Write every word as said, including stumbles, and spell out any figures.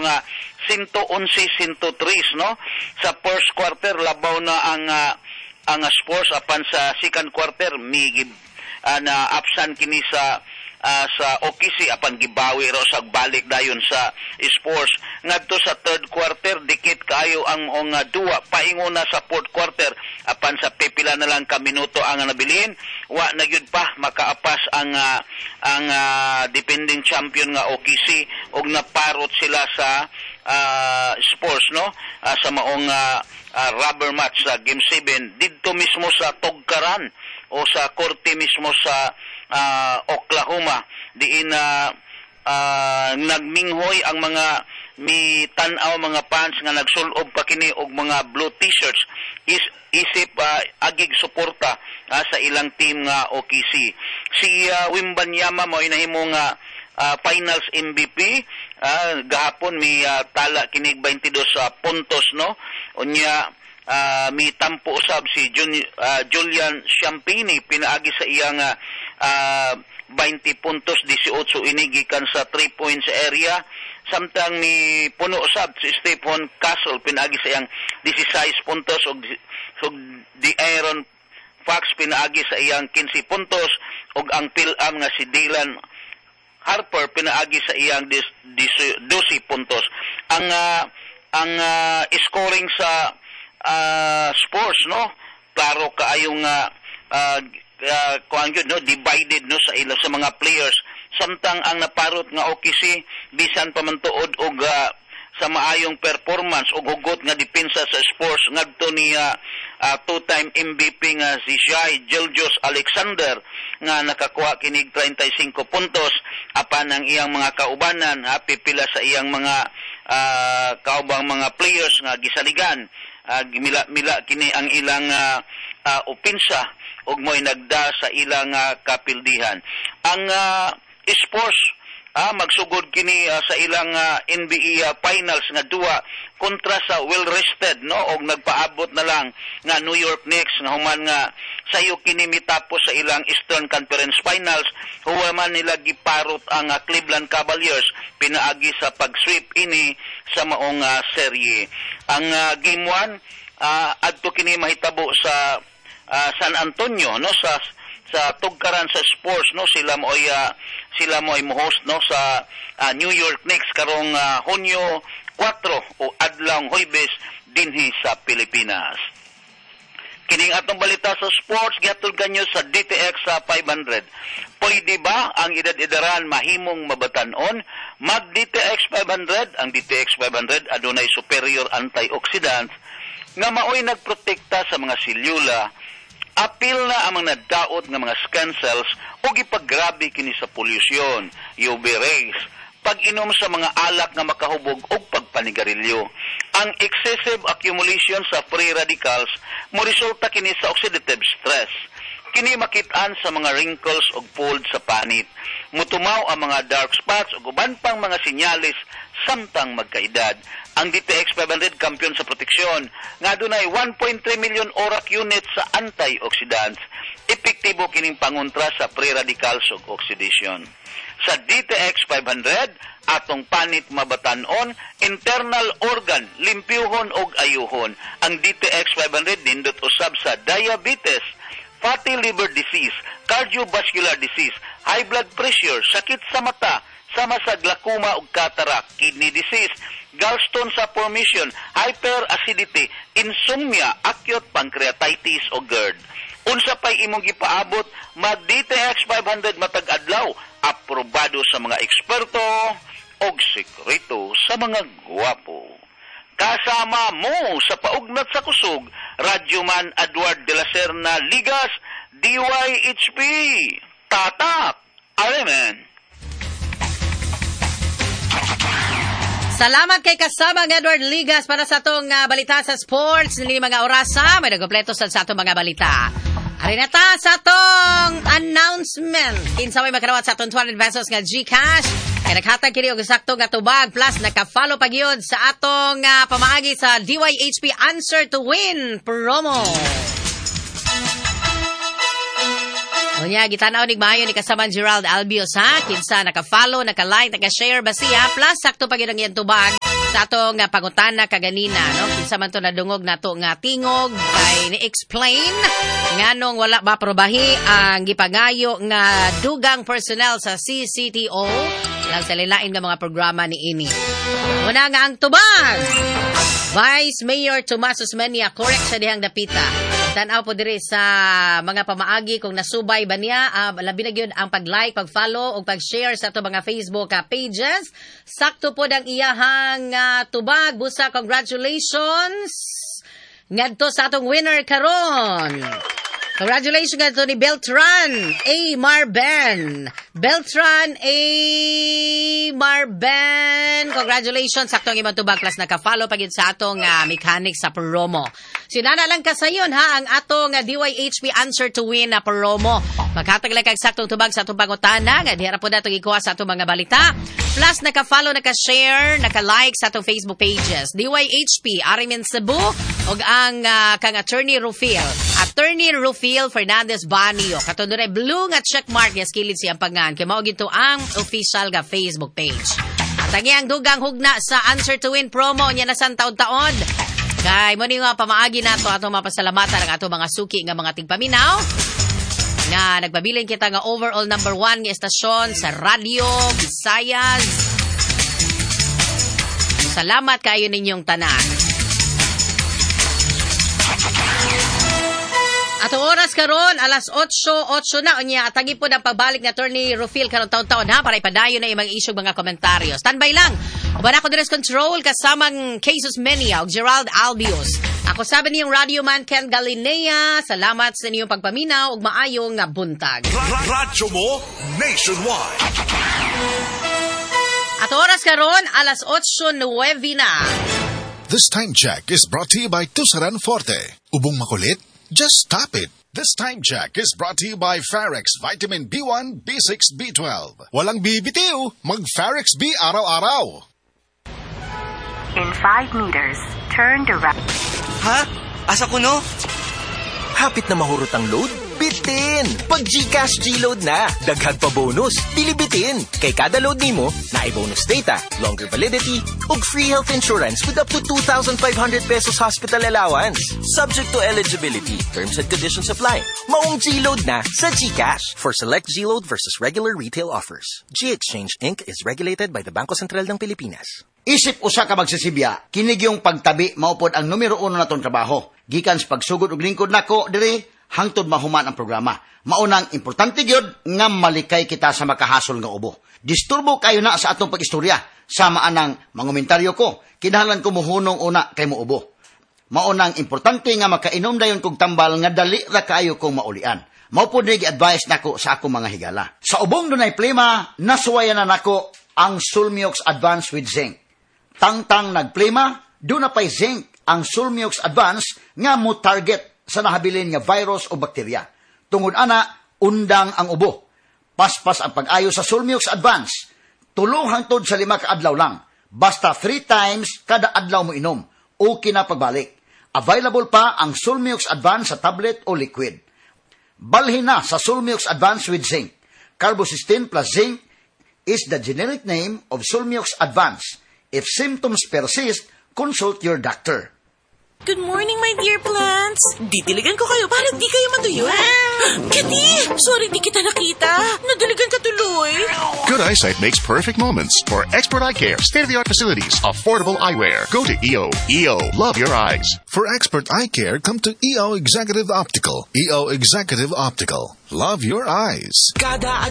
nga one eleven one oh three no. Sa first quarter labaw na ang uh, ang uh, Spurs apan sa second quarter mi uh, na absan kini sa Uh, sa O K C apan gibawi ro sa balik dayon sa Spurs ngadto sa third quarter dikit kayo ang ang uh, duwa painguna sa fourth quarter apan sa pipila na lang ka minuto ang nabilin wa na gyud pa makaapas ang uh, ang uh, defending champion nga O K C og naparot sila sa uh, Spurs no uh, sa maong uh, uh, rubber match sa game seven didto mismo sa Tugkaran o sa korte mismo sa uh, Oklahoma diin na uh, uh, nagminghoy ang mga mi tan-aw mga fans nga nagsulob pa kini og mga blue t-shirts is isip uh, agig suporta uh, sa ilang team nga O K C. Si uh, Wembanyama mo inahimo nga uh, finals M V P uh, gahapon mi uh, tala kinig twenty-two uh, puntos no unya Uh, mi tampo usab si Jun, uh, Julian Champini pinaagi sa iyang uh, uh, twenty puntos eighteen inigikan sa three points area samtang mi puno usab si Stephen Castle pinaagi sa iyang sixteen puntos ug ug di Aaron Fox pinaagi sa iyang fifteen puntos ug ang pilam nga si Dylan Harper pinaagi sa iyang twelve puntos ang uh, ang uh, scoring sa Uh, Spurs no klaro kaayong uh, uh, uh, kuan gyud no divided no sa ilo sa mga players samtang ang naparot nga O K C bisan pa man tuod og uh, sa maayong performance ug hugot nga depensa sa Spurs ngadto ni uh, uh, two-time M V P nga si Shai Gilgeous-Alexander nga nakakuha kinig thirty-five puntos apan ang iyang mga kaubanan ha, pipila sa iyang mga uh, kaubang mga players nga gisaligan. Uh, mila-mila kini ang ilang uh, uh, opensa ug mo'y nagda sa ilang uh, kapildihan. Ang uh, Spurs uh, magsugod kini uh, sa ilang uh, N B A uh, finals nga duwa kontra sa well-rested no og nagpaabot na lang nga New York Knicks nga human nga sayo kini mitapos sa ilang Eastern Conference Finals human nila giparot ang uh, Cleveland Cavaliers pinaagi sa pag-sweep ini sa maong uh, serye. Ang uh, game one uh, adto kini mahitabo sa uh, San Antonio no sa sa Tugkaran sa Spurs no sila mo ay uh, sila mo ay mo-host no sa uh, New York Knicks karong uh, Hunyo four o adlawng Huwebes dinhi sa Pilipinas. Kining atong balita sa sports gihatod kanyo sa D T X sa five hundred. Pwede ba ang edad-edaran mahimong mabatan-on? Mag D T X five hundred, ang D T X five hundred adunay superior antioxidants nga maoy nagprotekta sa mga selyula. Apil na ang mga nadaot nga mga skin cells o gipagrabe kini sa pollution, U V rays, pag-inom sa mga alak nga makahubog o pagpanigarilyo. Ang excessive accumulation sa free radicals mo resulta kini sa oxidative stress. Kini makit-an sa mga wrinkles o fold sa panit. Mutumaw ang mga dark spots o uban pang mga sinyalis samtang magkaedad. Ang D T X five hundred kampiyon sa proteksyon nga dunay one point three million orak units sa antioxidants. Epektibo kining pangontra sa free radicals ug oxidation. Sa D T X five hundred, atong panit mabatan-on, internal organ, limpyuhon og ayuhon. Ang D T X five hundred nindot usab sa diabetes, fatty liver disease, cardiovascular disease, high blood pressure, sakit sa mata, sama sa glaucoma ug cataract, kidney disease, gallstone sa formation, hyperacidity, insomnia, acute pancreatitis o GERD. Unsa pay imong gipaabot, mag D T X five hundred matag adlaw, aprobado sa mga eksperto og sekreto sa mga gwapo. Kasama mo sa paugnat sa kusog, Radyoman Edward de la Serna Ligas, D Y H P. Tatak! Amen! Salamat kay kasamang Edward Ligas para sa atong uh, balita sa sports. Nili mga orasa, may nagkompleto sa atong mga balita. Ari na ta sa atong announcement. Kinsa may makarawat sa atong two hundred pesos nga GCash. Kaya naghatag kini og sakto nga tubag plus naka-follow pa gyud sa atong uh, pamaagi sa D Y H P Answer to Win promo. Unya, gitanaw nig maayo ni kasaman Gerald Albios ha. Kinsa naka-follow, naka-like, naka-share ba siya plus sakto pa gyud ang iyang tubag sa atong nga pangutana kaganina, no? Kinsa man to nadungog nato nga tingog kay ni-explain nganong wala ba probahi ang gipangayo nga dugang personnel sa C C T O lang sa lilain nga mga programa ni ini. Una nga ang tubag. Vice Mayor Tomas Osmeña, correct sa dihang dapita. Tanaw po diri sa mga pamaagi kung nasubay ba niya, uh, labi na gyud ang pag-like, pag-follow o pag-share sa ato mga Facebook uh, pages. Sakto po ang iyahang uh, tubag. Busa, congratulations ngadto sa atong winner karon. Congratulations ngadto ni Beltran A. Marben. Beltran A. Marben. Congratulations. Sakto ang imong tubag plus naka-follow pagid sa atong uh, mechanic sa promo. Sinana lang ka sayon ha ang atong uh, D Y H P answer to win na promo. Maghatag lang kag saktong tubag sa atong pangutana nga dihara po dato gikuha sa atong mga balita. Plus naka-follow, naka-share, naka-like sa atong Facebook pages. D Y H P Arimin Cebu ug ang uh, kang Attorney Rufil. Attorney Rufil Fernandez Banio. Katundo na blue nga checkmark nga skilid siyang pangan. Kaya mao gito ang official nga Facebook page. At ang iyang dugang hugna sa answer to win promo niya na san taon-taon. Kay mo ni nga pamaagi nato ato mapasalamatan ang ato mga suki nga mga tigpaminaw nga nagbabilin kita nga overall number one nga estasyon sa radyo Visayas. Salamat kayo ninyong tanan. Ato oras karon alas otso otso na unya atagi po ang pagbalik ni Attorney Rufil karon taon-taon ha para ipadayon na imong isyug mga komentaryo. Standby lang. Uban ako Dres Control kasamang Jesus Menia ug Gerald Albios. Ako sabi niyong Radio Man Ken Galinea. Salamat sa inyong pagpaminaw ug maayong nga buntag. Radyo mo nationwide. Ato oras karon alas otso nueve na. This time check is brought to you by Tusaran Forte. Ubong makulit? Just stop it. This time check is brought to you by Farex Vitamin B one, B six, B twelve. Walang bibitiw, mag-Farex B araw-araw. In five meters, turn to right. Ha? Asa ko no? Hapit na mahurot ang load? Bitin! Pag GCash G-Load na, daghan pa bonus, dilibitin. Kay kada load nimo, na bonus data, longer validity, ug free health insurance with up to two thousand five hundred pesos hospital allowance. Subject to eligibility, terms and conditions apply. Maong G-Load na sa GCash. For select G-Load versus regular retail offers. G-Exchange Incorporated is regulated by the Bangko Sentral ng Pilipinas. Isip usa ka magsisibya, kinig yung pagtabi maupod ang numero uno natong trabaho. Gikan sa pagsugod og lingkod nako diri hangtod mahuman ang programa. Maunang importante gyud nga malikay kita sa makahasol nga ubo. Disturbo kayo na sa atong pag-istorya. Sama anang mangomentaryo ko, kinahanglan ko muhunong una kay muubo. Maunang importante nga makainom dayon kog tambal nga dali ra kaayo kong maulian. Mao pod ni gi-advise nako sa akong mga higala. Sa ubong dunay plema, nasuwayan na nako ang Sulmiox Advance with Zinc. Tangtang nagplema, doon na pa'y zinc ang Sulmiox Advance nga mo target sa nahabilin nga virus o bakterya. Tungod ana, undang ang ubo. Paspas ang pag-ayo sa Sulmiox Advance. Tulong hangtod sa lima ka adlaw lang. Basta three times kada adlaw mo inom. Okay na pagbalik. Available pa ang Sulmiox Advance sa tablet o liquid. Balhin na sa Sulmiox Advance with Zinc. Carbocysteine plus zinc is the generic name of Sulmiox Advance. If symptoms persist, consult your doctor. Good morning, my dear plants. Didiligan ko kayo para di kayo matuyo. Kitty! Sorry, di kita nakita. Nadiligan ka tuloy. Good eyesight makes perfect moments. For expert eye care, state-of-the-art facilities, affordable eyewear. Go to E O. E O. Love your eyes. For expert eye care, come to E O Executive Optical. E O Executive Optical. Love your eyes. Kada